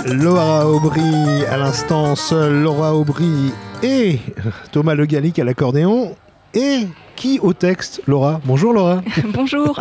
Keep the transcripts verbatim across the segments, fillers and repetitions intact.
Laura Aubry à l'instant, seule Laura Aubry et Thomas Le Gallic à l'accordéon. Et qui au texte, Laura? Bonjour Laura. Bonjour.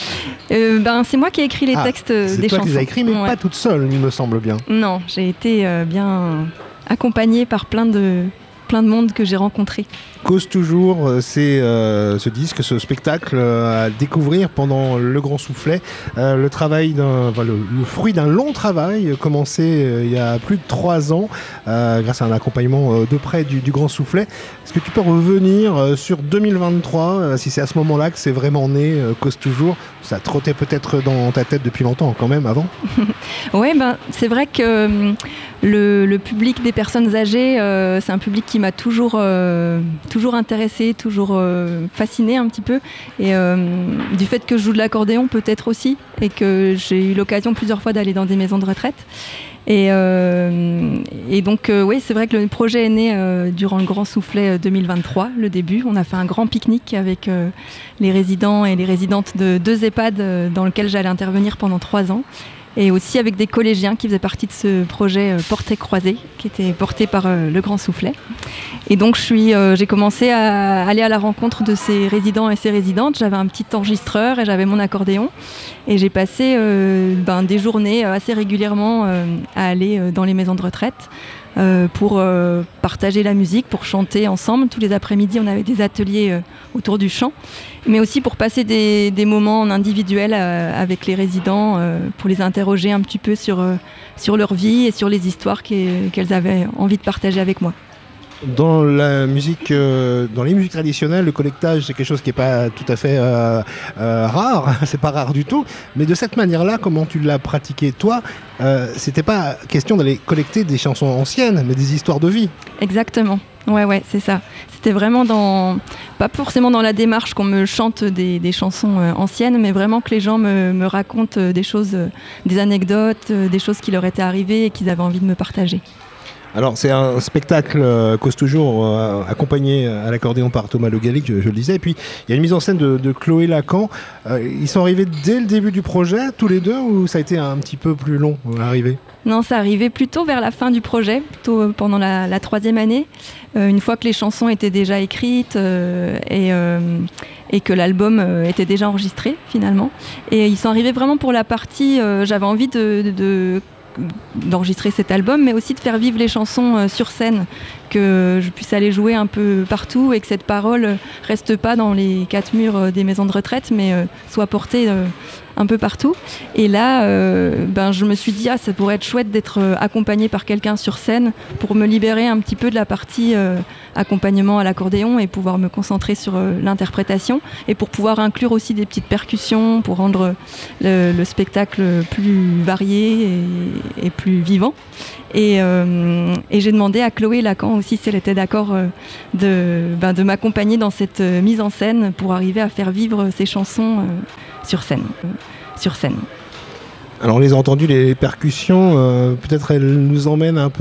euh, ben, c'est moi qui ai écrit les ah, textes des chansons. C'est toi qui les as écrits, mais ouais. pas toute seule, il me semble bien. Non, j'ai été euh, bien accompagnée par plein de, plein de monde que j'ai rencontré. Cause toujours, c'est euh, ce disque, ce spectacle euh, à découvrir pendant le Grand Soufflet. Euh, le travail d'un, enfin, le, le fruit d'un long travail commencé euh, il y a plus de trois ans euh, grâce à un accompagnement euh, de près du, du Grand Soufflet. Est-ce que tu peux revenir euh, sur deux mille vingt-trois, euh, si c'est à ce moment-là que c'est vraiment né, euh, Cause toujours? Ça trottait peut-être dans ta tête depuis longtemps quand même avant. Oui, ben, c'est vrai que euh, le, le public des personnes âgées, euh, c'est un public qui m'a toujours... Euh, toujours intéressée, toujours euh, fascinée un petit peu, et euh, du fait que je joue de l'accordéon peut-être aussi, et que j'ai eu l'occasion plusieurs fois d'aller dans des maisons de retraite, et, euh, et donc euh, oui, c'est vrai que le projet est né euh, durant le Grand Soufflet deux mille vingt-trois, le début. On a fait un grand pique-nique avec euh, les résidents et les résidentes de deux EHPAD euh, dans lequel j'allais intervenir pendant trois ans, et aussi avec des collégiens qui faisaient partie de ce projet euh, Portrait croisé, qui était porté par euh, le Grand Soufflet. Et donc je suis, euh, j'ai commencé à aller à la rencontre de ces résidents et ces résidentes. J'avais un petit enregistreur et j'avais mon accordéon. Et j'ai passé euh, ben, des journées assez régulièrement euh, à aller euh, dans les maisons de retraite euh, pour euh, partager la musique, pour chanter ensemble. Tous les après-midi, on avait des ateliers euh, autour du chant, mais aussi pour passer des, des moments en individuel euh, avec les résidents, euh, pour les interroger un petit peu sur, euh, sur leur vie et sur les histoires qu'elles avaient envie de partager avec moi. Dans la musique, euh, dans les musiques traditionnelles, le collectage c'est quelque chose qui est pas tout à fait euh, euh, rare, c'est pas rare du tout. Mais de cette manière-là, comment tu l'as pratiqué toi? euh, C'était pas question d'aller collecter des chansons anciennes, mais des histoires de vie. Exactement. Ouais, ouais, c'est ça. C'était vraiment dans, pas forcément dans la démarche qu'on me chante des, des chansons euh, anciennes, mais vraiment que les gens me, me racontent des choses, euh, des anecdotes, euh, des choses qui leur étaient arrivées et qu'ils avaient envie de me partager. Alors c'est un spectacle euh, Cause toujours, euh, accompagné à l'accordéon par Thomas Le Gallic, je, je le disais, et puis il y a une mise en scène de, de Chloé Lacan. Euh, ils sont arrivés dès le début du projet, tous les deux, ou ça a été un petit peu plus long à arriver? Non, ça arrivait plutôt vers la fin du projet, plutôt pendant la, la troisième année, euh, une fois que les chansons étaient déjà écrites euh, et, euh, et que l'album euh, était déjà enregistré finalement. Et ils sont arrivés vraiment pour la partie, euh, j'avais envie de... de, de d'enregistrer cet album, mais aussi de faire vivre les chansons euh, sur scène, que je puisse aller jouer un peu partout et que cette parole reste pas dans les quatre murs euh, des maisons de retraite, mais euh, soit portée euh, un peu partout. Et là, euh, ben, je me suis dit, ah, ça pourrait être chouette d'être euh, accompagnée par quelqu'un sur scène pour me libérer un petit peu de la partie euh, accompagnement à l'accordéon et pouvoir me concentrer sur euh, l'interprétation, et pour pouvoir inclure aussi des petites percussions pour rendre le, le spectacle plus varié et, et plus vivant. Et, euh, et j'ai demandé à Chloé Lacan aussi si elle était d'accord euh, de, ben, de m'accompagner dans cette euh, mise en scène pour arriver à faire vivre ces chansons euh, sur scène. Euh, sur scène. Alors on les a entendues, les percussions, euh, peut-être elles nous emmènent un peu